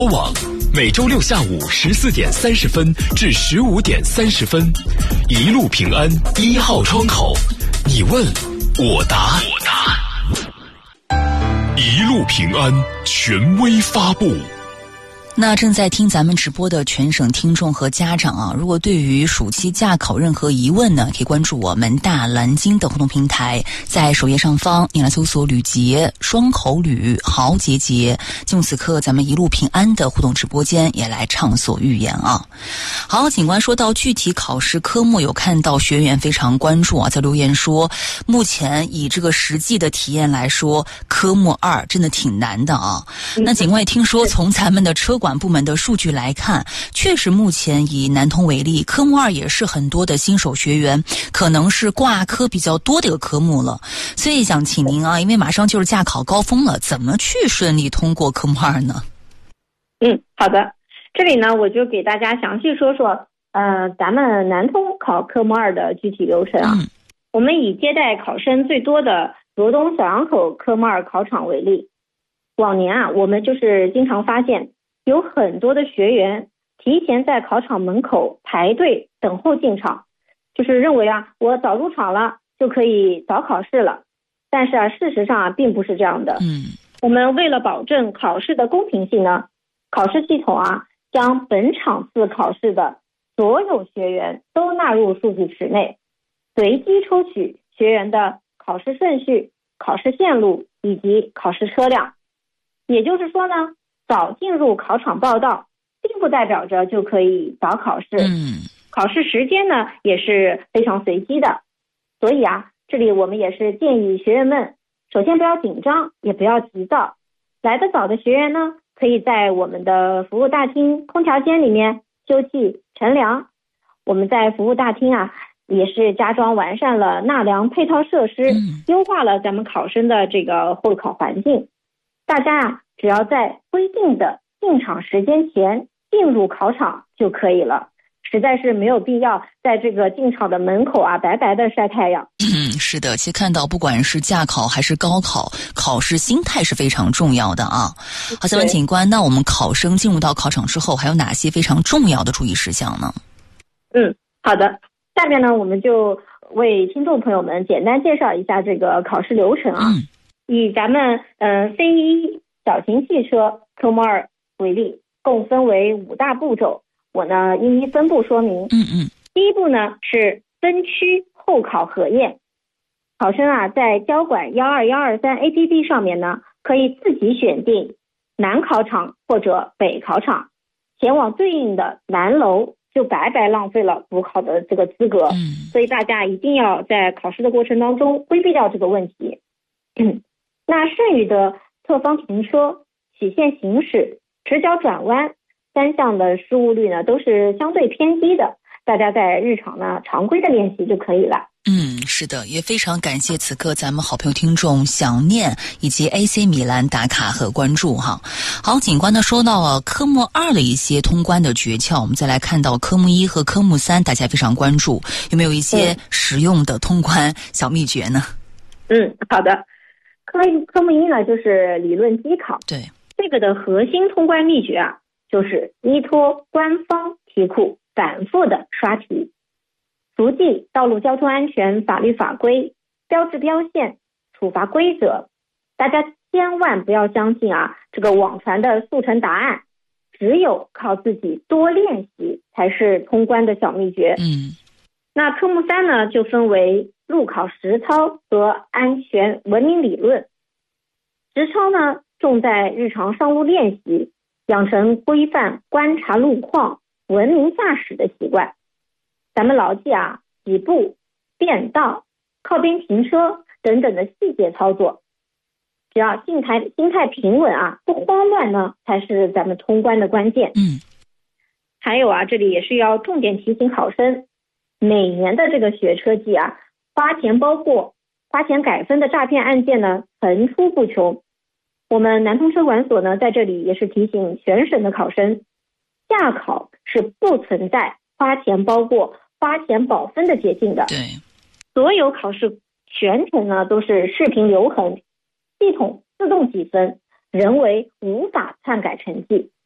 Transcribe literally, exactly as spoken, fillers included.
网每周六下午十四点三十分至十五点三十分，一路平安一号窗口，你问我答，我答。一路平安权威发布。 那正在听咱们直播的全省听众和家长啊，如果对于暑期驾考任何疑问呢，可以关注我们大蓝鲸的互动平台，在首页上方你来搜索吕杰双口吕豪杰杰，进入此刻咱们一路平安的互动直播间也来畅所欲言啊。好，警官说到具体考试科目，有看到学员非常关注啊，在留言说目前以这个实际的体验来说，科目二真的挺难的啊。那警官也听说从咱们的车管部门的数据来看，确实目前以南通为例，科目二也是很多的新手学员可能是挂科比较多的一个科目了。所以想请您啊，因为马上就是驾考高峰了，怎么去顺利通过科目二呢？ 嗯，好的，这里呢我就给大家详细说说呃咱们南通考科目二的具体流程啊。嗯、我们以接待考生最多的罗东小杨口科目二考场为例，往年啊我们就是经常发现有很多的学员提前在考场门口排队等候进场，就是认为啊我早入场了就可以早考试了。但是啊事实上啊并不是这样的。嗯，我们为了保证考试的公平性呢，考试系统啊将本场次考试的所有学员都纳入数据池内，随机抽取学员的考试顺序、考试线路以及考试车辆。也就是说呢，早进入考场报到并不代表着就可以早考试。嗯，考试时间呢也是非常随机的。所以啊，这里我们也是建议学员们首先不要紧张，也不要急躁。来得早的学员呢，可以在我们的服务大厅空调间里面休憩乘凉。我们在服务大厅啊也是加装完善了纳凉配套设施，嗯、优化了咱们考生的这个候考环境。大家啊只要在规定的进场时间前进入考场就可以了，实在是没有必要在这个进场的门口啊白白的晒太阳。 嗯，是的，其实看到不管是驾考还是高考，考试心态是非常重要的啊。好，下面警官，那我们考生进入到考场之后还有哪些非常重要的注意事项呢？ 嗯，好的，下面呢我们就为听众朋友们简单介绍一下这个考试流程啊。嗯，以咱们呃 C 一小型汽车科目二为例，共分为五大步骤，我呢一一分步说明。嗯嗯。第一步呢是分区候考核验，考生啊在交管一二一二三 A P P 上面呢，可以自己选定南考场或者北考场，前往对应的南楼，就白白浪费了补考的这个资格。嗯，所以大家一定要在考试的过程当中规避掉这个问题。嗯，那剩余的侧方停车、曲线行驶、直角转弯三项的失误率呢都是相对偏低的，大家在日常呢常规的练习就可以了。 嗯，是的，也非常感谢此刻咱们好朋友听众想念以及 A C 米兰打卡和关注哈。好，警官呢说到了科目二的一些通关的诀窍，我们再来看到科目一和科目三，大家非常关注，有没有一些实用的通关小秘诀呢？ 嗯，好的。科科目一呢就是理论机考， 对， 这个的核心通关秘诀啊，就是依托官方题库反复的刷题，熟记道路交通安全法律法规、标志标线、处罚规则。大家千万不要相信啊这个网传的速成答案，只有靠自己多练习才是通关的小秘诀。嗯，那科目三呢就分为路考实操和安全文明理论。实操呢重在日常上路练习，养成规范观察路况、文明驾驶的习惯。咱们牢记啊起步、变道、靠边停车等等的细节操作，只要心态心态平稳啊，不慌乱呢，才是咱们通关的关键。嗯，还有啊，这里也是要重点提醒考生，每年的这个学车季啊，花钱包过、花钱改分的诈骗案件呢层出不穷。我们南通车管所呢在这里也是提醒全省的考生，驾考是不存在花钱包过、花钱保分的捷径的。 对， 所有考试全程呢都是视频留痕，系统自动计分，人为无法篡改成绩。